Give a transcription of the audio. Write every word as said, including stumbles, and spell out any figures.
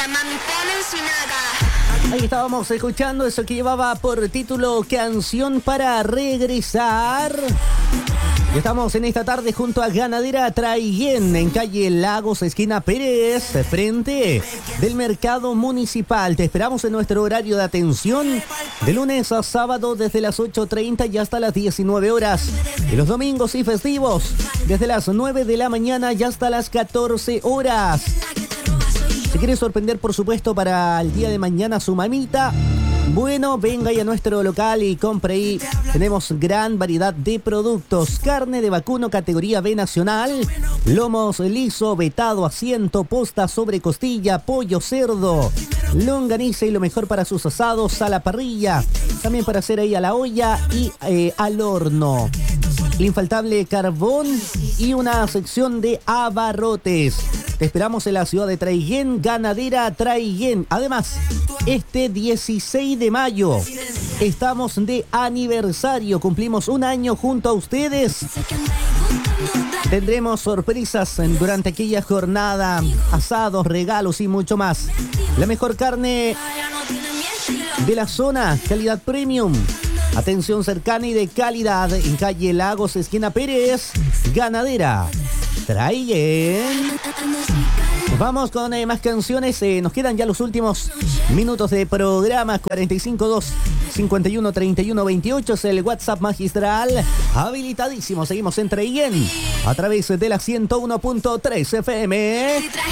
la mami pone su naga. Ahí estábamos escuchando eso que llevaba por título Canción para Regresar. Y estamos en esta tarde junto a Ganadera Traiguén, en calle Lagos, esquina Pérez, frente del Mercado Municipal. Te esperamos en nuestro horario de atención de lunes a sábado desde las ocho treinta y hasta las diecinueve horas. Y los domingos y festivos desde las nueve de la mañana y hasta las catorce horas. Si quieres sorprender, por supuesto, para el día de mañana a su mamita, bueno, venga ahí a nuestro local y compre ahí. Tenemos gran variedad de productos. Carne de vacuno categoría B nacional, lomos liso, vetado, asiento, posta sobre costilla, pollo, cerdo, longaniza y lo mejor para sus asados a la parrilla. También para hacer ahí a la olla y eh, al horno. El infaltable carbón y una sección de abarrotes. Te esperamos en la ciudad de Traiguén, Ganadera Traiguén. Además, este dieciséis de mayo estamos de aniversario. Cumplimos un año junto a ustedes. Tendremos sorpresas durante aquella jornada, asados, regalos y mucho más. La mejor carne de la zona, calidad premium. Atención cercana y de calidad en calle Lagos, esquina Pérez, Ganadera Traiguén. Vamos con eh, más canciones. Eh, nos quedan ya los últimos minutos de programa. cuarenta y cinco dos cincuenta y uno treinta y uno veintiocho es el WhatsApp magistral. Habilitadísimo. Seguimos en Traiguén a través de la ciento uno punto tres F M.